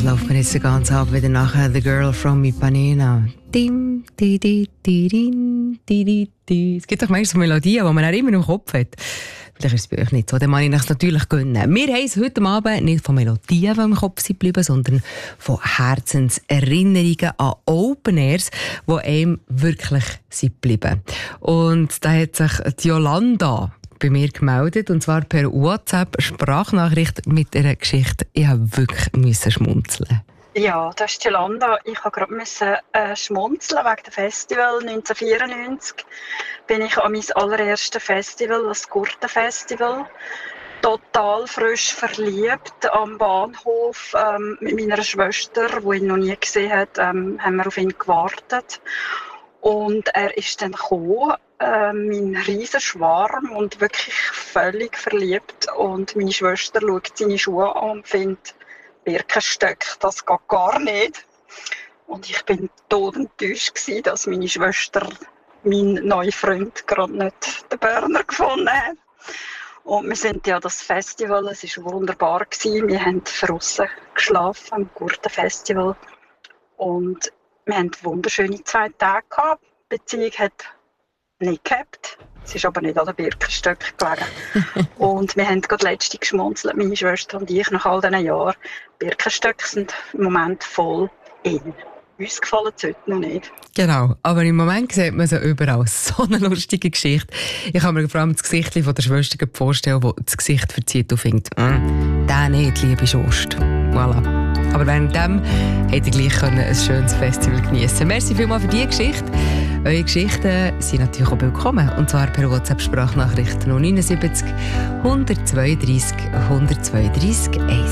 läuft mir jetzt den ganzen Abend wieder nachher «The Girl from Ipanema». Dim, di, di, di, din, di, di, di. Es gibt doch meistens Melodien, die man auch immer im Kopf hat. Vielleicht ist es bei euch nicht so, dann kann ich es natürlich gönnen. Wir haben es heute Abend nicht von Melodien, die im Kopf sind geblieben, sondern von Herzenserinnerungen an Open Airs, die einem wirklich sind geblieben. Und da hat sich die Jolanda bei mir gemeldet, und zwar per WhatsApp-Sprachnachricht mit einer Geschichte. Ich musste wirklich schmunzeln. Ja, das ist Jolanda. Ich musste gerade schmunzeln wegen dem Festival 1994. Bin ich an mein allererstes Festival, das Gurtenfestival. Total frisch verliebt am Bahnhof mit meiner Schwester, die ihn noch nie gesehen hat, haben wir auf ihn gewartet. Und er ist dann gekommen, mein riesen Schwarm, und wirklich völlig verliebt. Und meine Schwester schaut seine Schuhe an und findet, Birkenstöcke, das geht gar nicht. Und ich bin todenttäuscht gewesen, dass meine Schwester, mein neuer Freund, gerade nicht den Berner gefunden hat. Und wir sind ja das Festival, es war wunderbar gewesen. Wir haben draussen geschlafen am Gurtenfestival. Und wir hatten wunderschöne 2 Tage gehabt. Die Beziehung hat nicht gehabt. Es ist aber nicht an den Birkenstöcken gelegen. Und wir haben gerade letztens geschmunzelt, meine Schwester und ich, nach all diesen Jahren. Birkenstöcke sind im Moment voll in. Uns gefallen es heute noch nicht. Genau, aber im Moment sieht man sie überall. So eine lustige Geschichte. Ich kann mir vor allem das Gesicht von der Schwester vorstellen, die das Gesicht verzieht und findet, der nicht, liebe Schwester. Voilà. Aber währenddem hätte ich gleich ein schönes Festival geniessen können. Merci vielmals für diese Geschichte. Eure Geschichten sind natürlich auch willkommen. Und zwar per WhatsApp-Sprachnachricht 079 132 132 1.